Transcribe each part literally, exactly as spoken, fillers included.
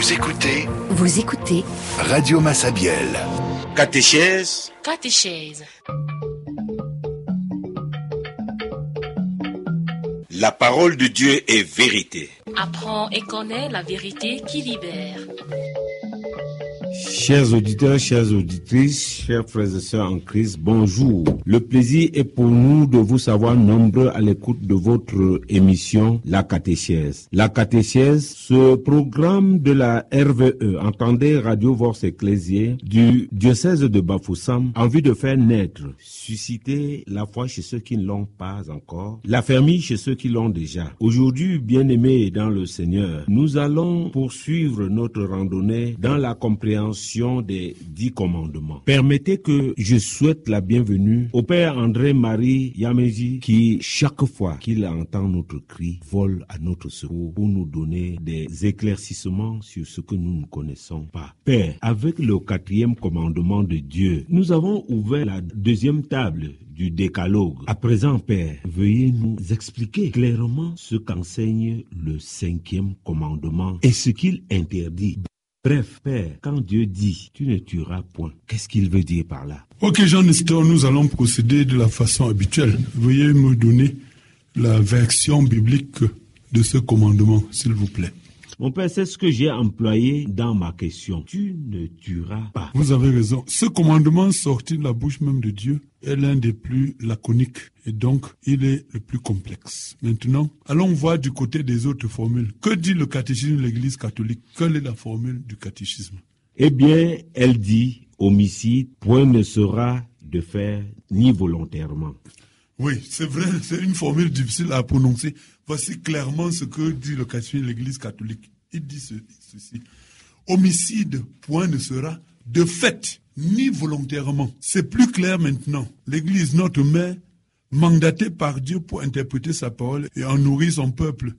Vous écoutez Vous écoutez Radio Massabielle. Catéchèse. Catéchèse. La parole de Dieu est vérité. Apprends et connais la vérité qui libère. Chers auditeurs, chères auditrices, chers frères et sœurs en Christ, bonjour. Le plaisir est pour nous de vous savoir nombreux à l'écoute de votre émission La Catéchèse. La Catéchèse, ce programme de la R V E, entendez Radio Vox Ecclésiae, du diocèse de Bafoussam, en vue de faire naître, susciter la foi chez ceux qui ne l'ont pas encore, la famille chez ceux qui l'ont déjà. Aujourd'hui, bien-aimés dans le Seigneur, nous allons poursuivre notre randonnée dans la compréhension des dix commandements. Permettez que je souhaite la bienvenue au Père André-Marie Yameji qui, chaque fois qu'il entend notre cri, vole à notre secours pour nous donner des éclaircissements sur ce que nous ne connaissons pas. Père, avec le quatrième commandement de Dieu, nous avons ouvert la deuxième table du décalogue. À présent, Père, veuillez nous expliquer clairement ce qu'enseigne le cinquième commandement et ce qu'il interdit. Bref, Père, quand Dieu dit « tu ne tueras point », qu'est-ce qu'il veut dire par là? Ok, Jean Nestor, nous allons procéder de la façon habituelle. Veuillez me donner la version biblique de ce commandement, s'il vous plaît. Mon Père, c'est ce que j'ai employé dans ma question. Tu ne tueras pas. Vous avez raison. Ce commandement sorti de la bouche même de Dieu est l'un des plus laconiques et donc il est le plus complexe. Maintenant, allons voir du côté des autres formules. Que dit le catéchisme de l'Église catholique? Quelle est la formule du catéchisme? Eh bien, elle dit homicide, point ne sera de faire ni volontairement. Oui, c'est vrai, c'est une formule difficile à prononcer. Voici clairement ce que dit le catéchisme de l'Église catholique. Il dit ce, ceci. Homicide, point ne sera de fait ni volontairement. C'est plus clair maintenant. L'Église, notre mère, mandatée par Dieu pour interpréter sa parole et en nourrir son peuple.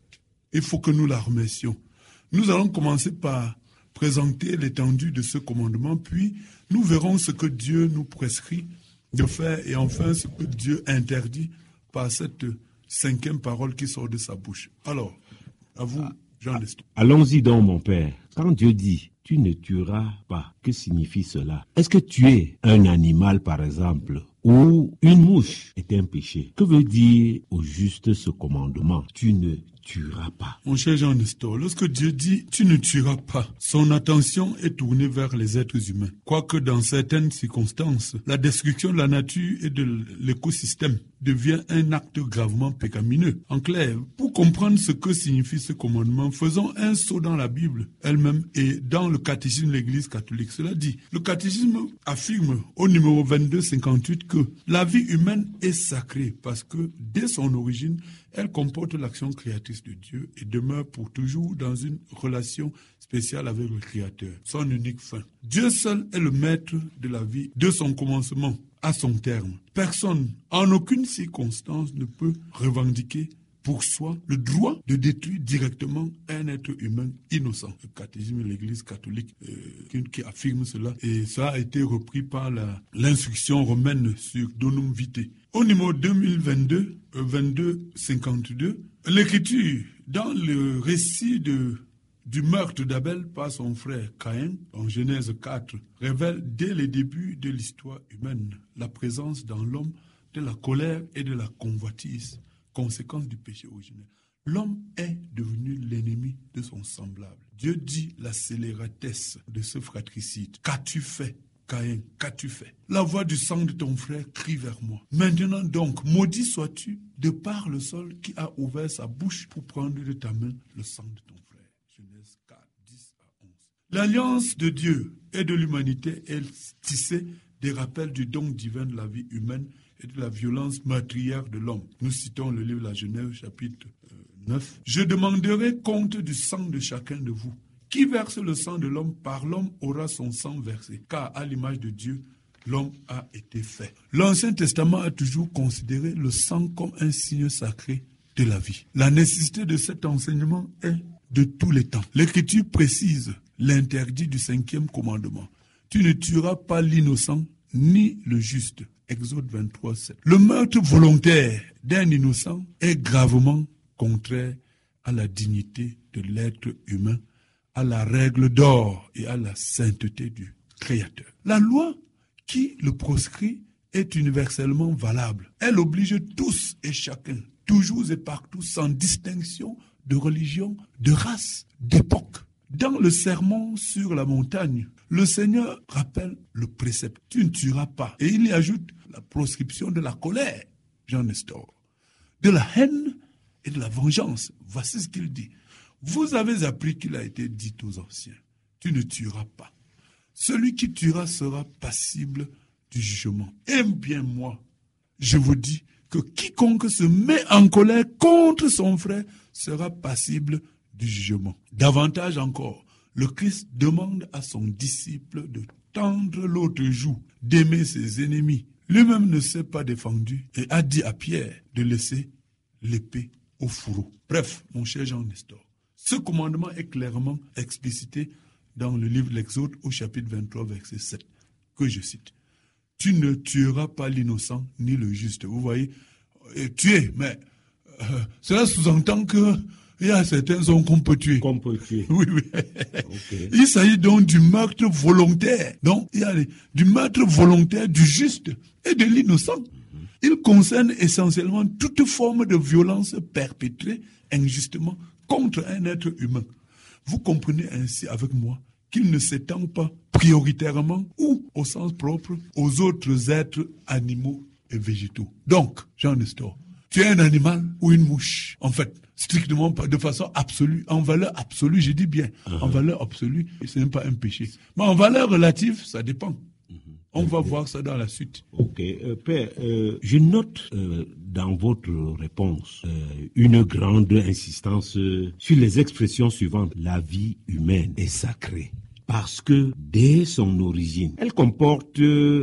Il faut que nous la remercions. Nous allons commencer par présenter l'étendue de ce commandement, puis nous verrons ce que Dieu nous prescrit de faire et enfin ce que Dieu interdit par cette cinquième parole qui sort de sa bouche. Alors, à vous, Jean Leston. Allons-y donc, mon Père. Quand Dieu dit « tu ne tueras pas », que signifie cela? Est-ce que tuer un animal, par exemple, ou une mouche est un péché? Que veut dire au juste ce commandement? Tu ne tueras pas. Mon cher Jean Nestor, lorsque Dieu dit « tu ne tueras pas », son attention est tournée vers les êtres humains. Quoique dans certaines circonstances, la destruction de la nature et de l'écosystème devient un acte gravement pécamineux. En clair, pour comprendre ce que signifie ce commandement, faisons un saut dans la Bible elle-même et dans le catéchisme de l'Église catholique. Cela dit, le catéchisme affirme au numéro vingt-deux cinquante-huit que la vie humaine est sacrée parce que dès son origine, elle comporte l'action créatrice de Dieu et demeure pour toujours dans une relation spéciale avec le Créateur, son unique fin. Dieu seul est le maître de la vie, de son commencement à son terme. Personne, en aucune circonstance, ne peut revendiquer pour soi le droit de détruire directement un être humain innocent. Le catéchisme de l'Église catholique euh, qui, qui affirme cela et ça a été repris par la, l'instruction romaine sur Donum Vitae. Au numéro deux mille vingt-deux, euh, vingt-deux cinquante-deux, l'Écriture, dans le récit de, du meurtre d'Abel par son frère Caïn, en Genèse quatre, révèle dès les débuts de l'histoire humaine la présence dans l'homme de la colère et de la convoitise, conséquence du péché originel. L'homme est devenu l'ennemi de son semblable. Dieu dit la scélératesse de ce fratricide. Qu'as-tu fait, Caïn? Qu'as-tu fait? La voix du sang de ton frère crie vers moi. Maintenant donc, maudit sois-tu de par le sol qui a ouvert sa bouche pour prendre de ta main le sang de ton frère. Genèse quatre, dix à onze. L'alliance de Dieu et de l'humanité est tissée des rappels du don divin de la vie humaine et de la violence meurtrière de l'homme. Nous citons le livre de la Genèse, chapitre euh, neuf. « Je demanderai compte du sang de chacun de vous. Qui verse le sang de l'homme, par l'homme aura son sang versé. Car à l'image de Dieu, l'homme a été fait. » L'Ancien Testament a toujours considéré le sang comme un signe sacré de la vie. La nécessité de cet enseignement est de tous les temps. L'Écriture précise l'interdit du cinquième commandement. « Tu ne tueras pas l'innocent ni le juste. » Exode vingt-trois, sept. Le meurtre volontaire d'un innocent est gravement contraire à la dignité de l'être humain à la règle d'or et à la sainteté du Créateur. La loi qui le proscrit est universellement valable. Elle oblige tous et chacun, toujours et partout, sans distinction de religion, de race, d'époque. Dans le sermon sur la montagne, le Seigneur rappelle le précepte « Tu ne tueras pas » et il y ajoute la proscription de la colère, Jean Nestor, de la haine et de la vengeance. Voici ce qu'il dit. Vous avez appris qu'il a été dit aux anciens « Tu ne tueras pas ». Celui qui tuera sera passible du jugement. Et bien moi, je vous dis que quiconque se met en colère contre son frère sera passible du jugement. Davantage encore, le Christ demande à son disciple de tendre l'autre joue, d'aimer ses ennemis. Lui-même ne s'est pas défendu et a dit à Pierre de laisser l'épée au fourreau. Bref, mon cher Jean Nestor, ce commandement est clairement explicité dans le livre de l'Exode au chapitre vingt-trois, verset sept, que je cite. « Tu ne tueras pas l'innocent ni le juste. » Vous voyez, tuer, mais euh, cela sous-entend que il y a certains hommes qu'on peut tuer. Qu'on peut tuer. Oui, oui. Okay. Il s'agit donc du meurtre volontaire. Donc, il y a les, du meurtre volontaire du juste et de l'innocent. Mm-hmm. Il concerne essentiellement toute forme de violence perpétrée injustement contre un être humain. Vous comprenez ainsi avec moi qu'il ne s'étend pas prioritairement ou au sens propre aux autres êtres animaux et végétaux. Donc, Jean Nestor, tu es un animal ou une mouche. En fait, strictement de façon absolue, en valeur absolue, je dis bien, uh-huh. En valeur absolue, ce n'est pas un péché. Mais en valeur relative, ça dépend. Uh-huh. On okay. va voir ça dans la suite. Ok, euh, Père, euh, je note euh, dans votre réponse euh, une grande insistance euh, sur les expressions suivantes. La vie humaine est sacrée. Parce que dès son origine, elle comporte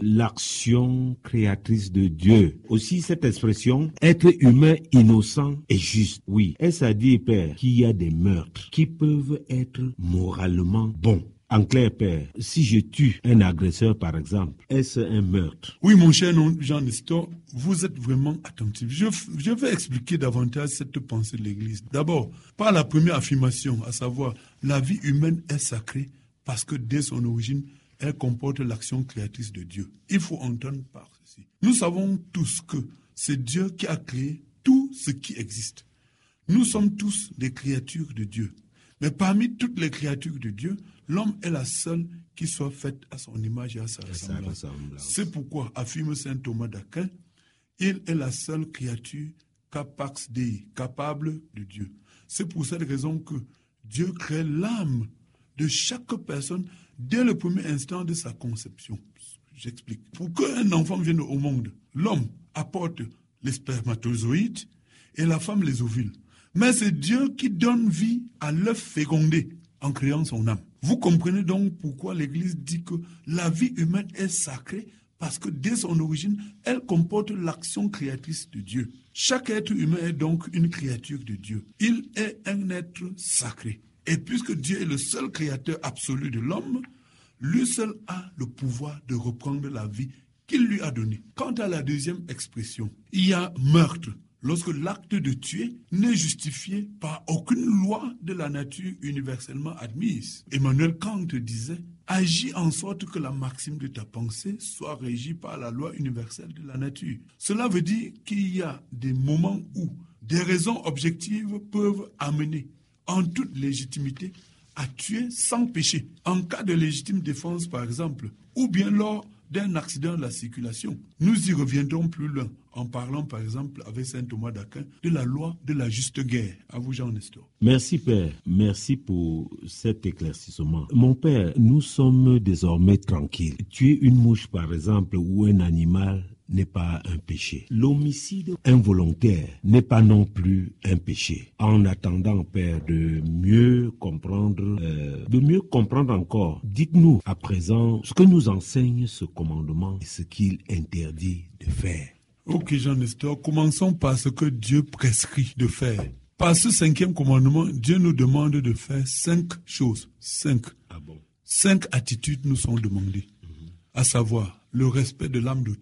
l'action créatrice de Dieu. Aussi cette expression, être humain innocent et juste. Oui, est-ce à dire, Père, qu'il y a des meurtres qui peuvent être moralement bons? En clair, Père, si je tue un agresseur, par exemple, est-ce un meurtre? Oui, mon cher Jean Nestor, vous êtes vraiment attentif. Je, je vais expliquer davantage cette pensée de l'Église. D'abord, par la première affirmation, à savoir, la vie humaine est sacrée, parce que dès son origine, elle comporte l'action créatrice de Dieu. Il faut entendre par ceci. Nous savons tous que c'est Dieu qui a créé tout ce qui existe. Nous sommes tous des créatures de Dieu. Mais parmi toutes les créatures de Dieu, l'homme est la seule qui soit faite à son image et à sa ressemblance. C'est pourquoi, affirme saint Thomas d'Aquin, il est la seule créature capax Dei, capable de Dieu. C'est pour cette raison que Dieu crée l'âme de chaque personne dès le premier instant de sa conception. J'explique. Pour qu'un enfant vienne au monde, l'homme apporte les spermatozoïdes et la femme les ovules. Mais c'est Dieu qui donne vie à l'œuf fécondé en créant son âme. Vous comprenez donc pourquoi l'Église dit que la vie humaine est sacrée, parce que dès son origine, elle comporte l'action créatrice de Dieu. Chaque être humain est donc une créature de Dieu. Il est un être sacré. Et puisque Dieu est le seul créateur absolu de l'homme, lui seul a le pouvoir de reprendre la vie qu'il lui a donnée. Quant à la deuxième expression, il y a meurtre, lorsque l'acte de tuer n'est justifié par aucune loi de la nature universellement admise. Emmanuel Kant disait « Agis en sorte que la maxime de ta pensée soit régie par la loi universelle de la nature ». Cela veut dire qu'il y a des moments où des raisons objectives peuvent amener en toute légitimité, à tuer sans péché, en cas de légitime défense par exemple, ou bien lors d'un accident de la circulation. Nous y reviendrons plus loin, en parlant par exemple avec saint Thomas d'Aquin de la loi de la juste guerre. À vous Jean Nestor. Merci Père, merci pour cet éclaircissement. Mon Père, nous sommes désormais tranquilles. Tuer une mouche par exemple ou un animal n'est pas un péché. L'homicide involontaire n'est pas non plus un péché. En attendant, Père, de mieux comprendre, euh, de mieux comprendre encore, dites-nous à présent ce que nous enseigne ce commandement et ce qu'il interdit de faire. Ok, Jean Nestor, commençons par ce que Dieu prescrit de faire. Par ce cinquième commandement, Dieu nous demande de faire cinq choses. Cinq. Ah bon? Cinq attitudes nous sont demandées. Mm-hmm. À savoir, le respect de l'âme d'autrui,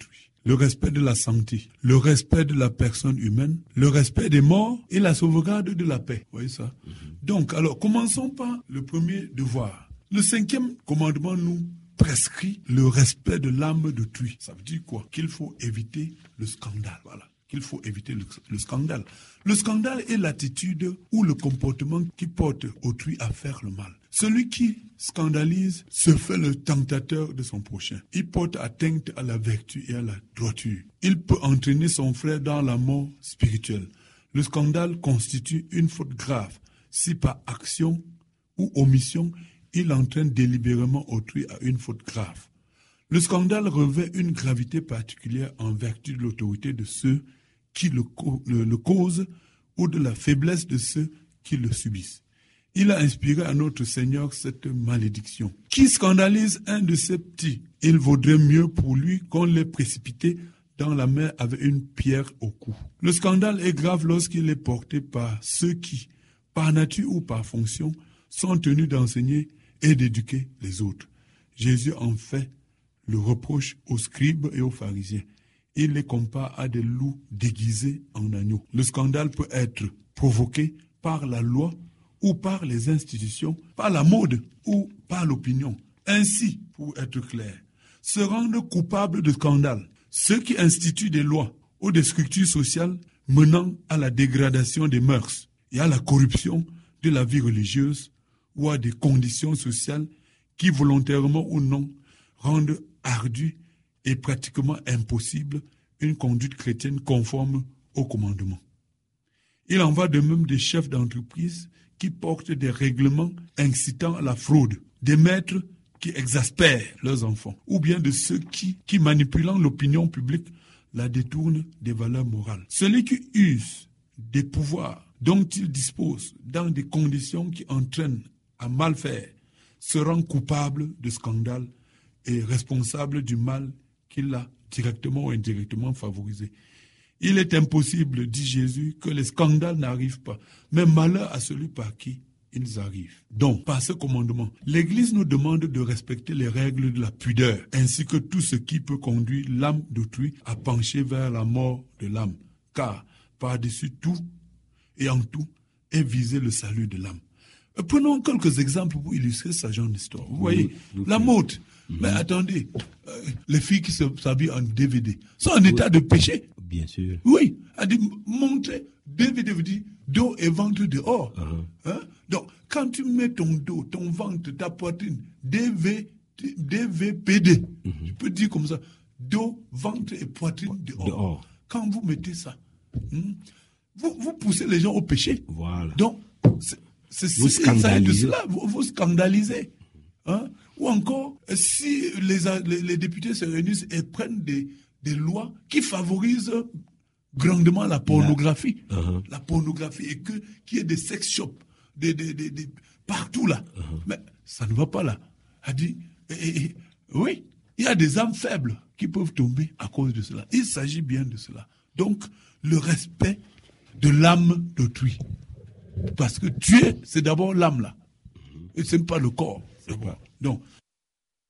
le respect de la santé, le respect de la personne humaine, le respect des morts et la sauvegarde de la paix. Vous voyez ça? Mm-hmm. Donc, alors, commençons par le premier devoir. Le cinquième commandement nous prescrit le respect de l'âme d'autrui. Ça veut dire quoi? Qu'il faut éviter le scandale. Voilà. Qu'il faut éviter le, le scandale. Le scandale est l'attitude ou le comportement qui porte autrui à faire le mal. Celui qui scandalise se fait le tentateur de son prochain. Il porte atteinte à la vertu et à la droiture. Il peut entraîner son frère dans la mort spirituelle. Le scandale constitue une faute grave si par action ou omission, il entraîne délibérément autrui à une faute grave. Le scandale revêt une gravité particulière en vertu de l'autorité de ceux qui le, le, le causent ou de la faiblesse de ceux qui le subissent. Il a inspiré à notre Seigneur cette malédiction. Qui scandalise un de ses petits, il vaudrait mieux pour lui qu'on l'ait précipité dans la mer avec une pierre au cou. Le scandale est grave lorsqu'il est porté par ceux qui, par nature ou par fonction, sont tenus d'enseigner et d'éduquer les autres. Jésus en fait le reproche aux scribes et aux pharisiens. Il les compare à des loups déguisés en agneaux. Le scandale peut être provoqué par la loi ou par les institutions, par la mode ou par l'opinion. Ainsi, pour être clair, se rendent coupables de scandale ceux qui instituent des lois ou des structures sociales menant à la dégradation des mœurs et à la corruption de la vie religieuse ou à des conditions sociales qui, volontairement ou non, rendent ardue et pratiquement impossible une conduite chrétienne conforme au commandement. Il en va de même des chefs d'entreprise qui portent des règlements incitant à la fraude, des maîtres qui exaspèrent leurs enfants, ou bien de ceux qui, qui manipulant l'opinion publique, la détournent des valeurs morales. Celui qui use des pouvoirs dont il dispose dans des conditions qui entraînent à mal faire se rend coupable de scandale et responsable du mal qu'il a directement ou indirectement favorisé. Il est impossible, dit Jésus, que les scandales n'arrivent pas, mais malheur à celui par qui ils arrivent. Donc, par ce commandement, l'Église nous demande de respecter les règles de la pudeur, ainsi que tout ce qui peut conduire l'âme d'autrui à pencher vers la mort de l'âme, car par-dessus tout et en tout est visé le salut de l'âme. Prenons quelques exemples pour illustrer ce genre d'histoire. Vous voyez, oui, la mode. Mm-hmm. Mais attendez, euh, les filles qui s'habillent en D V D sont en oui. état de péché. Bien sûr. Oui, a dit montrer D V D veut dire dos et ventre dehors. Uh-huh. Hein? Donc, quand tu mets ton dos, ton ventre, ta poitrine, D V, D V P D, mm-hmm. je peux dire comme ça, dos, ventre et poitrine dehors. dehors. Quand vous mettez ça, hmm, vous, vous poussez les gens au péché. Voilà. Donc, c'est, c'est, vous c'est, scandalisez. Cela, vous, vous scandalisez. Hein? Ou encore, si les, les, les députés se réunissent et prennent des, des lois qui favorisent grandement la pornographie, la, uh-huh. la pornographie, et que qu'il y ait des sex shops, des, des, des, des, partout là. Uh-huh. Mais ça ne va pas là. A dit, et, et, oui, il y a des âmes faibles qui peuvent tomber à cause de cela. Il s'agit bien de cela. Donc, le respect de l'âme d'autrui. Parce que tuer, c'est d'abord l'âme là. Et ce n'est pas le corps. D'abord. Donc,